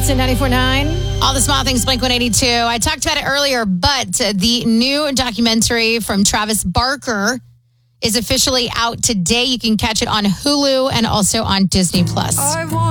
It's at 94.9. All the small things, Blink 182. I talked about it earlier, but the new documentary from Travis Barker is officially out today. You can catch it on Hulu and also on Disney+.